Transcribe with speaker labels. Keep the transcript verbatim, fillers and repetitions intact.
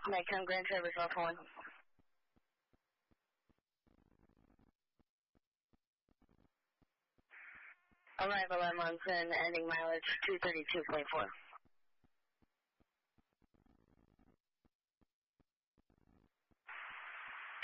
Speaker 1: Nikon Grand Traverse Alpha one. Arrival at Munson, ending mileage two thirty-two point four.